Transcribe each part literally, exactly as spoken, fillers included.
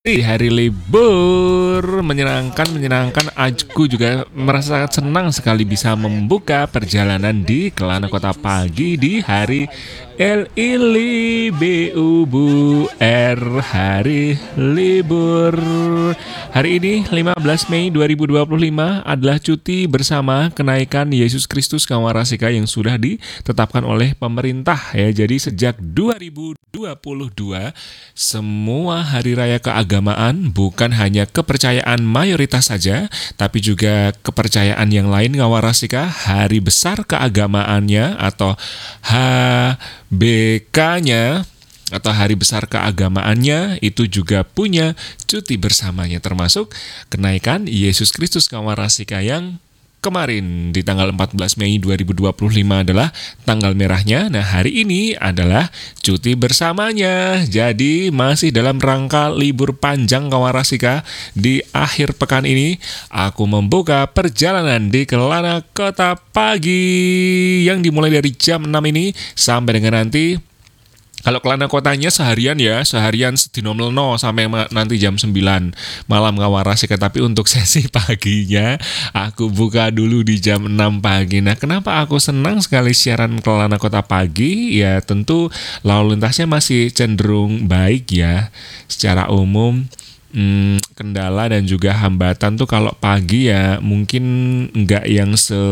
Di hari libur menyenangkan menyenangkan aku juga merasa sangat senang sekali bisa membuka perjalanan di Kelana Kota pagi di hari L I L I B U B U R hari libur. Hari ini lima belas Mei dua ribu dua puluh lima adalah cuti bersama kenaikan Yesus Kristus Kawarasika yang sudah ditetapkan oleh pemerintah ya. Jadi sejak dua ribu dua puluh dua semua hari raya keagamaan bukan hanya kepercayaan mayoritas saja, tapi juga kepercayaan yang lain Kawarasika, hari besar keagamaannya atau H B K-nya atau hari besar keagamaannya itu juga punya cuti bersamanya, termasuk kenaikan Yesus Kristus Kawarasika yang kemarin di tanggal empat belas Mei dua ribu dua puluh lima adalah tanggal merahnya. Nah, hari ini adalah cuti bersamanya. Jadi masih dalam rangka libur panjang Kawarasika. Di akhir pekan ini aku membuka perjalanan di Kelana Kota pagi yang dimulai dari jam enam ini sampai dengan nanti. Kalau Kelana Kotanya seharian ya, seharian sedino melno sampai ma- nanti jam sembilan malam Kawarasika. Tapi untuk sesi paginya, aku buka dulu di jam enam pagi. Nah, kenapa aku senang sekali siaran Kelana Kota pagi? Ya tentu lalu lintasnya masih cenderung baik ya. Secara umum, hmm, kendala dan juga hambatan tuh kalau pagi ya mungkin nggak yang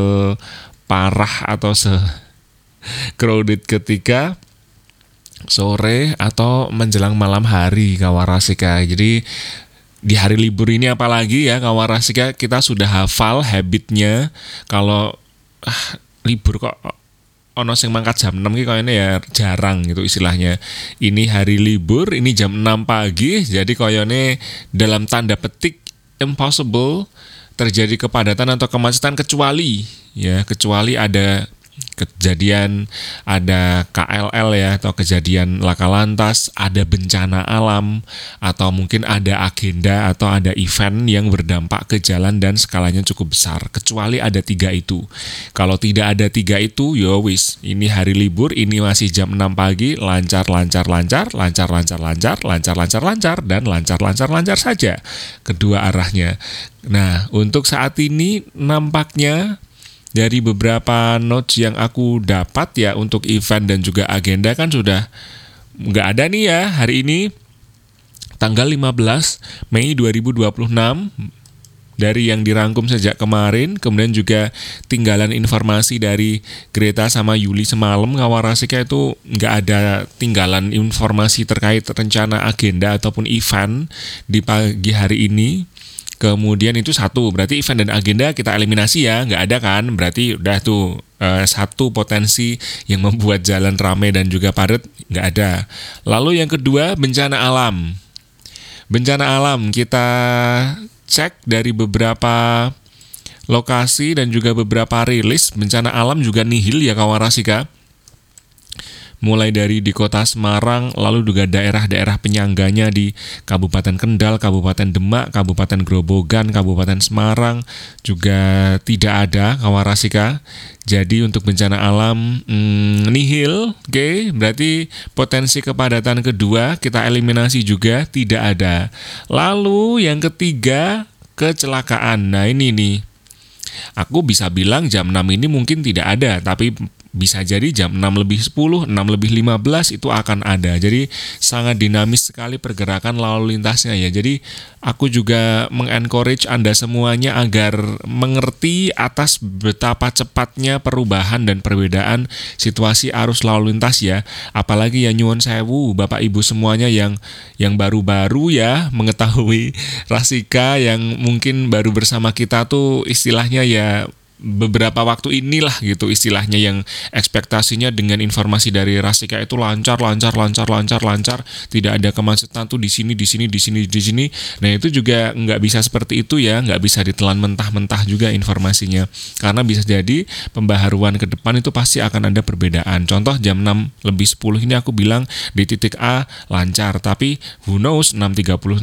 separah atau se-crowded ketika sore atau menjelang malam hari Kawarasika. Jadi di hari libur ini apalagi ya Kawarasika, kita sudah hafal habitnya kalau ah, libur kok ono sing mangkat jam enam ki kayaknya ya jarang gitu istilahnya. Ini hari libur, ini jam enam pagi, jadi kayaknya dalam tanda petik impossible terjadi kepadatan atau kemacetan kecuali ya kecuali ada kejadian, ada K L L ya atau kejadian laka lantas, ada bencana alam, atau mungkin ada agenda atau ada event yang berdampak ke jalan dan skalanya cukup besar. Kecuali ada tiga itu. Kalau tidak ada tiga itu, yo wis, ini hari libur, ini masih jam enam pagi, lancar lancar lancar, lancar lancar lancar, lancar lancar lancar dan lancar lancar lancar saja kedua arahnya. Nah, untuk saat ini nampaknya dari beberapa notes yang aku dapat ya untuk event dan juga agenda kan sudah nggak ada nih ya hari ini tanggal lima belas Mei dua ribu dua puluh enam dari yang dirangkum sejak kemarin. Kemudian juga tinggalan informasi dari Greta sama Yuli semalam Kawarasika itu nggak ada tinggalan informasi terkait rencana agenda ataupun event di pagi hari ini. Kemudian itu satu, berarti event dan agenda kita eliminasi ya, nggak ada kan, berarti udah tuh eh, satu potensi yang membuat jalan ramai dan juga padat, nggak ada. Lalu yang kedua, bencana alam. Bencana alam kita cek dari beberapa lokasi dan juga beberapa rilis, bencana alam juga nihil ya Kawarasika. Mulai dari di kota Semarang, lalu juga daerah-daerah penyangganya di Kabupaten Kendal, Kabupaten Demak, Kabupaten Grobogan, Kabupaten Semarang juga tidak ada Kawarasika. Jadi untuk bencana alam hmm, nihil, oke, okay? Berarti potensi kepadatan kedua kita eliminasi juga tidak ada. Lalu yang ketiga, kecelakaan. Nah ini nih, aku bisa bilang jam enam ini mungkin tidak ada, tapi bisa jadi jam enam lebih sepuluh, enam lebih lima belas itu akan ada. Jadi sangat dinamis sekali pergerakan lalu lintasnya ya. Jadi aku juga mengencourage Anda semuanya agar mengerti atas betapa cepatnya perubahan dan perbedaan situasi arus lalu lintas ya. Apalagi ya nyuwun sewu Bapak Ibu semuanya yang yang baru-baru ya mengetahui Rasika, yang mungkin baru bersama kita tuh istilahnya ya beberapa waktu inilah gitu istilahnya, yang ekspektasinya dengan informasi dari Rasika itu lancar lancar lancar lancar lancar tidak ada kemacetan tuh di sini di sini di sini di sini. Nah itu juga nggak bisa seperti itu ya, nggak bisa ditelan mentah-mentah juga informasinya, karena bisa jadi pembaharuan ke depan itu pasti akan ada perbedaan. Contoh jam enam lebih sepuluh ini aku bilang di titik A lancar, tapi who knows enam tiga puluh